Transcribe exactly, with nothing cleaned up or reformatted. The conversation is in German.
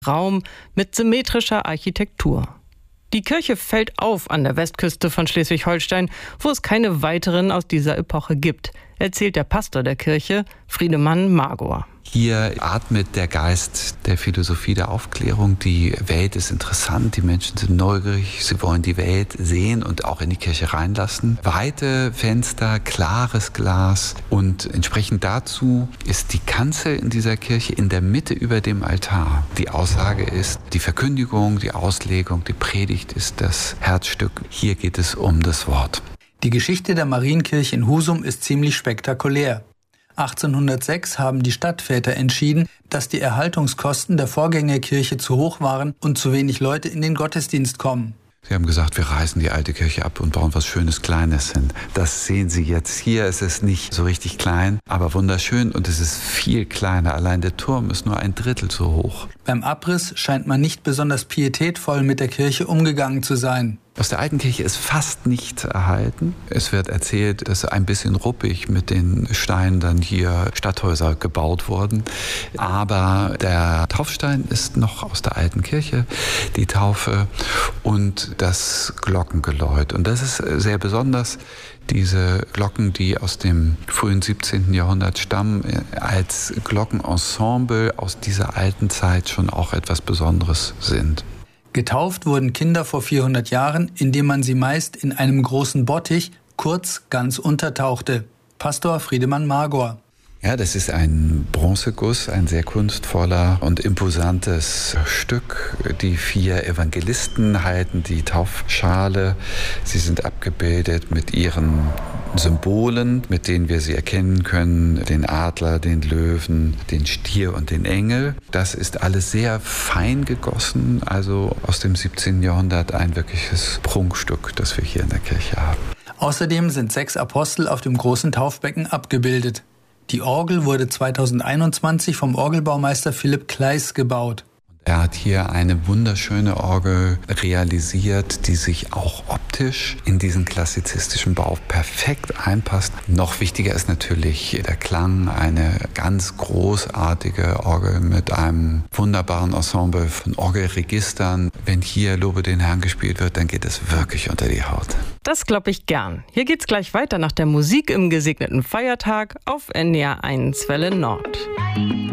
Raum mit symmetrischer Architektur. Die Kirche fällt auf an der Westküste von Schleswig-Holstein, wo es keine weiteren aus dieser Epoche gibt, erzählt der Pastor der Kirche, Friedemann Magor. Hier atmet der Geist der Philosophie der Aufklärung. Die Welt ist interessant, die Menschen sind neugierig, sie wollen die Welt sehen und auch in die Kirche reinlassen. Weite Fenster, klares Glas und entsprechend dazu ist die Kanzel in dieser Kirche in der Mitte über dem Altar. Die Aussage ist, die Verkündigung, die Auslegung, die Predigt ist das Herzstück. Hier geht es um das Wort. Die Geschichte der Marienkirche in Husum ist ziemlich spektakulär. achtzehnhundertsechs haben die Stadtväter entschieden, dass die Erhaltungskosten der Vorgängerkirche zu hoch waren und zu wenig Leute in den Gottesdienst kommen. Sie haben gesagt, wir reißen die alte Kirche ab und bauen was Schönes, Kleines hin. Das sehen Sie jetzt hier. Es ist nicht so richtig klein, aber wunderschön und es ist viel kleiner. Allein der Turm ist nur ein Drittel so hoch. Beim Abriss scheint man nicht besonders pietätvoll mit der Kirche umgegangen zu sein. Aus der alten Kirche ist fast nichts erhalten. Es wird erzählt, dass ein bisschen ruppig mit den Steinen dann hier Stadthäuser gebaut wurden. Aber der Taufstein ist noch aus der alten Kirche, die Taufe und das Glockengeläut. Und das ist sehr besonders. Diese Glocken, die aus dem frühen siebzehnten Jahrhundert stammen, als Glockenensemble aus dieser alten Zeit schon auch etwas Besonderes sind. Getauft wurden Kinder vor vierhundert Jahren, indem man sie meist in einem großen Bottich, kurz ganz untertauchte. Pastor Friedemann Magor. Ja, das ist ein Bronzeguss, ein sehr kunstvoller und imposantes Stück. Die vier Evangelisten halten die Taufschale. Sie sind abgebildet mit ihren Symbolen, mit denen wir sie erkennen können. Den Adler, den Löwen, den Stier und den Engel. Das ist alles sehr fein gegossen, also aus dem siebzehnten Jahrhundert ein wirkliches Prunkstück, das wir hier in der Kirche haben. Außerdem sind sechs Apostel auf dem großen Taufbecken abgebildet. Die Orgel wurde zweitausendeinundzwanzig vom Orgelbaumeister Philipp Kleis gebaut. Er hat hier eine wunderschöne Orgel realisiert, die sich auch optisch in diesen klassizistischen Bau perfekt einpasst. Noch wichtiger ist natürlich der Klang, eine ganz großartige Orgel mit einem wunderbaren Ensemble von Orgelregistern. Wenn hier Lobe den Herrn gespielt wird, dann geht es wirklich unter die Haut. Das glaube ich gern. Hier geht's gleich weiter nach der Musik im gesegneten Feiertag auf N D R eins Welle Nord.